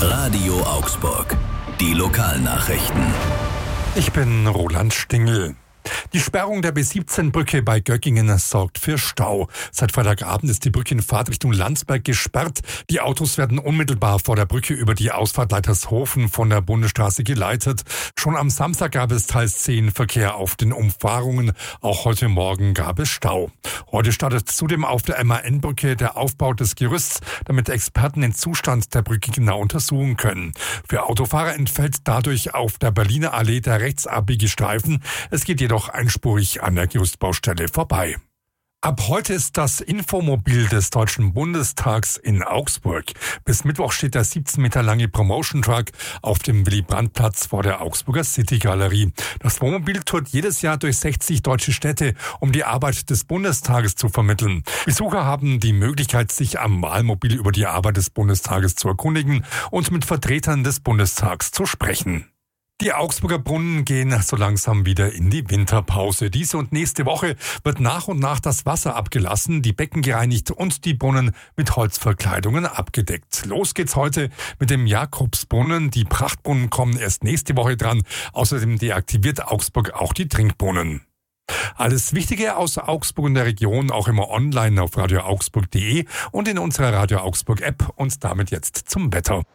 Radio Augsburg. Die Lokalnachrichten. Ich bin Roland Stingel. Die Sperrung der B17-Brücke bei Göggingen sorgt für Stau. Seit Freitagabend ist die Brücke in Fahrtrichtung Landsberg gesperrt. Die Autos werden unmittelbar vor der Brücke über die Ausfahrt Leitershofen von der Bundesstraße geleitet. Schon am Samstag gab es teils Verkehr auf den Umfahrungen. Auch heute Morgen gab es Stau. Heute startet zudem auf der MAN-Brücke der Aufbau des Gerüsts, damit Experten den Zustand der Brücke genau untersuchen können. Für Autofahrer entfällt dadurch auf der Berliner Allee der rechtsabbiege Streifen. Es geht jedoch einspurig an der Gerüstbaustelle vorbei. Ab heute ist das Infomobil des Deutschen Bundestags in Augsburg. Bis Mittwoch steht der 17 Meter lange Promotion Truck auf dem Willy-Brandt-Platz vor der Augsburger City-Galerie. Das Wohnmobil tourt jedes Jahr durch 60 deutsche Städte, um die Arbeit des Bundestages zu vermitteln. Besucher haben die Möglichkeit, sich am Wahlmobil über die Arbeit des Bundestages zu erkundigen und mit Vertretern des Bundestags zu sprechen. Die Augsburger Brunnen gehen so langsam wieder in die Winterpause. Diese und nächste Woche wird nach und nach das Wasser abgelassen, die Becken gereinigt und die Brunnen mit Holzverkleidungen abgedeckt. Los geht's heute mit dem Jakobsbrunnen. Die Prachtbrunnen kommen erst nächste Woche dran. Außerdem deaktiviert Augsburg auch die Trinkbrunnen. Alles Wichtige aus Augsburg und der Region auch immer online auf radioaugsburg.de und in unserer Radio Augsburg App. Und damit jetzt zum Wetter.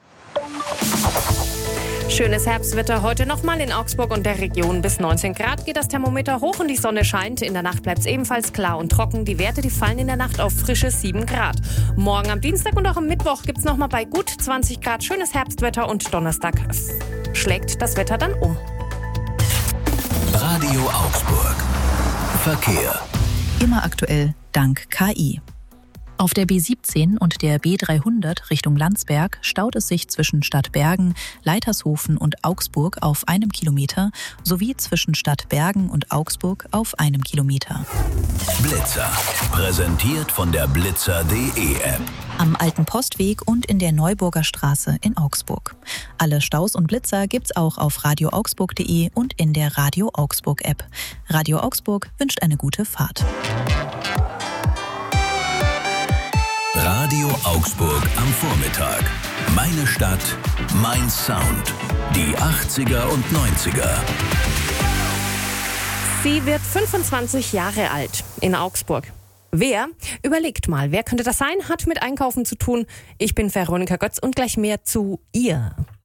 Schönes Herbstwetter heute nochmal in Augsburg und der Region. Bis 19 Grad geht das Thermometer hoch und die Sonne scheint. In der Nacht bleibt es ebenfalls klar und trocken. Die Werte, die fallen in der Nacht auf frische 7 Grad. Morgen am Dienstag und auch am Mittwoch gibt es nochmal bei gut 20 Grad schönes Herbstwetter und Donnerstag schlägt das Wetter dann um. Radio Augsburg. Verkehr. Immer aktuell dank KI. Auf der B17 und der B300 Richtung Landsberg staut es sich zwischen Stadt Bergen, Leitershofen und Augsburg auf 1 Kilometer sowie zwischen Stadt Bergen und Augsburg auf 1 Kilometer. Blitzer. Präsentiert von der blitzer.de App. Am Alten Postweg und in der Neuburger Straße in Augsburg. Alle Staus und Blitzer gibt's auch auf radioaugsburg.de und in der Radio Augsburg App. Radio Augsburg wünscht eine gute Fahrt. Radio Augsburg am Vormittag. Meine Stadt, mein Sound. Die 80er und 90er. Sie wird 25 Jahre alt in Augsburg. Wer? Überlegt mal, wer könnte das sein? Hat mit Einkaufen zu tun. Ich bin Veronika Götz und gleich mehr zu ihr.